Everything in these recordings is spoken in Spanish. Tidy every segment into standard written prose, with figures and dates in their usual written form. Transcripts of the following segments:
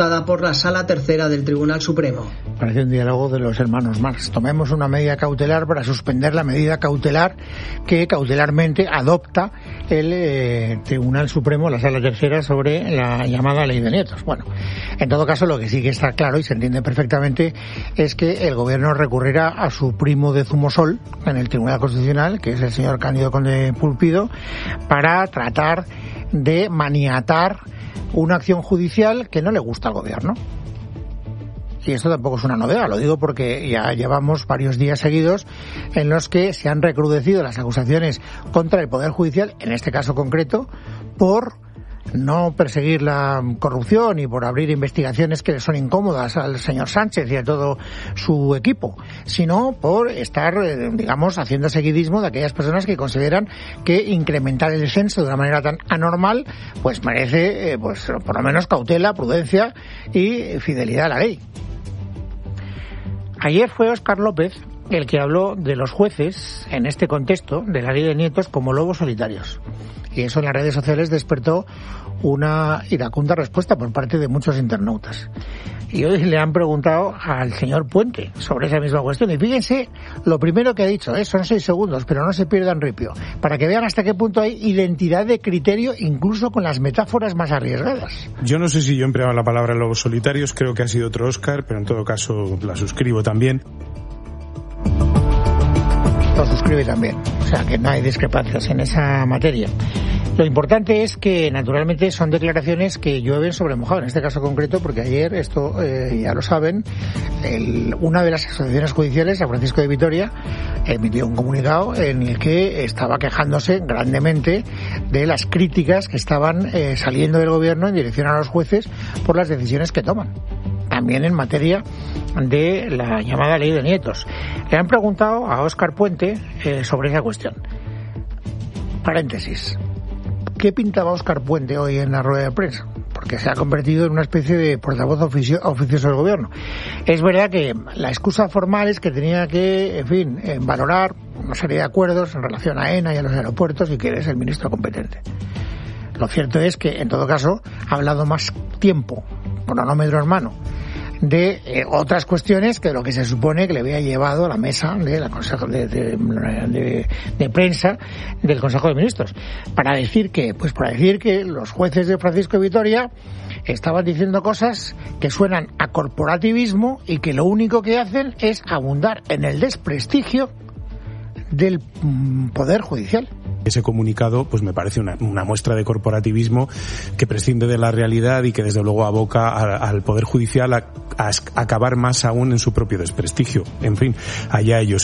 por la Sala Tercera del Tribunal Supremo. Parece un diálogo de los hermanos Marx. Tomemos una medida cautelar para suspender la medida cautelar que cautelarmente adopta el Tribunal Supremo, la Sala Tercera, sobre la llamada Ley de Nietos. Bueno, en todo caso, lo que sí que está claro y se entiende perfectamente es que el Gobierno recurrirá a su primo de Zumosol en el Tribunal Constitucional, que es el señor Cándido Conde Pulpido, para tratar de maniatar una acción judicial que no le gusta al Gobierno. Y esto tampoco es una novedad, lo digo porque ya llevamos varios días seguidos en los que se han recrudecido las acusaciones contra el Poder Judicial, en este caso concreto, por no perseguir la corrupción y por abrir investigaciones que le son incómodas al señor Sánchez y a todo su equipo, sino por estar, digamos, haciendo seguidismo de aquellas personas que consideran que incrementar el censo de una manera tan anormal pues merece, pues por lo menos cautela, prudencia y fidelidad a la ley. Ayer fue Óscar López el que habló de los jueces en este contexto de la Ley de Nietos como lobos solitarios. Y eso en las redes sociales despertó una iracunda respuesta por parte de muchos internautas. Y hoy le han preguntado al señor Puente sobre esa misma cuestión. Y fíjense, lo primero que ha dicho, son 6 segundos, pero no se pierdan ripio, para que vean hasta qué punto hay identidad de criterio, incluso con las metáforas más arriesgadas. Yo no sé si yo he empleado la palabra lobos solitarios, creo que ha sido otro Óscar, pero en todo caso la suscribo también. Lo suscribe también, o sea que no hay discrepancias en esa materia. Lo importante es que naturalmente son declaraciones que llueven sobre mojado, en este caso concreto, porque ayer, esto ya lo saben, una de las asociaciones judiciales, San Francisco de Vitoria, emitió un comunicado en el que estaba quejándose grandemente de las críticas que estaban saliendo del Gobierno en dirección a los jueces por las decisiones que toman. También en materia de la llamada Ley de Nietos. Le han preguntado a Óscar Puente sobre esa cuestión. Paréntesis. ¿Qué pintaba Óscar Puente hoy en la rueda de prensa? Porque se ha convertido en una especie de portavoz oficioso del Gobierno. Es verdad que la excusa formal es que tenía que, en fin, valorar una serie de acuerdos en relación a ENA y a los aeropuertos y que eres el ministro competente. Lo cierto es que, en todo caso, ha hablado más tiempo, cronómetro en mano, de otras cuestiones que lo que se supone que le había llevado a la mesa de la Consejo de prensa del Consejo de Ministros, para decir que los jueces de Francisco de Vitoria estaban diciendo cosas que suenan a corporativismo y que lo único que hacen es abundar en el desprestigio del Poder Judicial. Ese comunicado pues me parece una muestra de corporativismo que prescinde de la realidad y que desde luego aboca al Poder Judicial a acabar más aún en su propio desprestigio. En fin, allá ellos.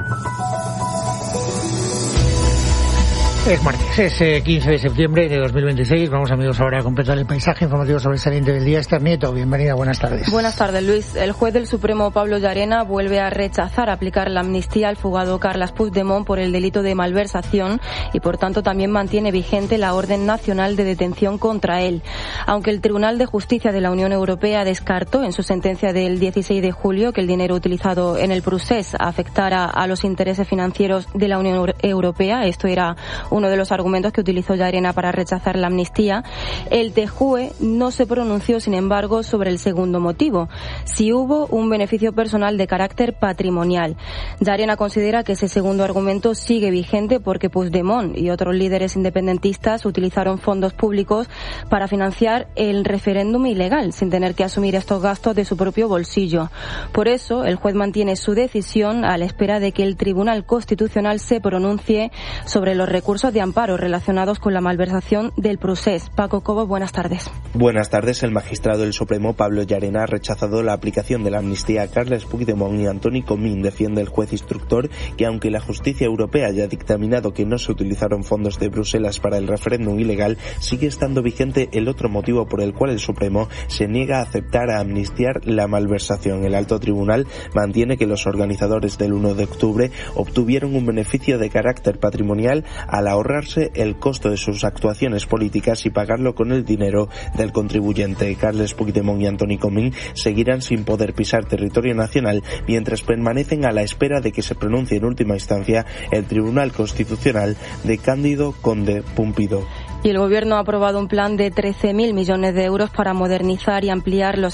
Es martes, es 15 de septiembre de 2026. Vamos, amigos, ahora a completar el paisaje informativo sobresaliente del día. Esther Nieto, bienvenida, buenas tardes. Buenas tardes, Luis. El juez del Supremo, Pablo Llarena, vuelve a rechazar aplicar la amnistía al fugado Carles Puigdemont por el delito de malversación y, por tanto, también mantiene vigente la orden nacional de detención contra él. Aunque el Tribunal de Justicia de la Unión Europea descartó en su sentencia del 16 de julio que el dinero utilizado en el procés afectara a los intereses financieros de la Unión Europea, esto era uno de los argumentos que utilizó Llarena para rechazar la amnistía, el TJUE no se pronunció, sin embargo, sobre el segundo motivo, si hubo un beneficio personal de carácter patrimonial. Llarena considera que ese segundo argumento sigue vigente porque Puigdemont y otros líderes independentistas utilizaron fondos públicos para financiar el referéndum ilegal, sin tener que asumir estos gastos de su propio bolsillo. Por eso, el juez mantiene su decisión a la espera de que el Tribunal Constitucional se pronuncie sobre los recursos de amparo relacionados con la malversación del procés. Paco Cobo, buenas tardes. Buenas tardes. El magistrado del Supremo, Pablo Llarena, ha rechazado la aplicación de la amnistía a Carles Puigdemont y Antoni Comín. Defiende el juez instructor que, aunque la justicia europea haya dictaminado que no se utilizaron fondos de Bruselas para el referéndum ilegal, sigue estando vigente el otro motivo por el cual el Supremo se niega a aceptar a amnistiar la malversación. El alto tribunal mantiene que los organizadores del 1 de octubre obtuvieron un beneficio de carácter patrimonial al ahorrarse el costo de sus actuaciones políticas y pagarlo con el dinero del contribuyente. Carles Puigdemont y Antoni Comín seguirán sin poder pisar territorio nacional mientras permanecen a la espera de que se pronuncie en última instancia el Tribunal Constitucional de Cándido Conde Pumpido. Y el Gobierno ha aprobado un plan de 13.000 millones de euros para modernizar y ampliar los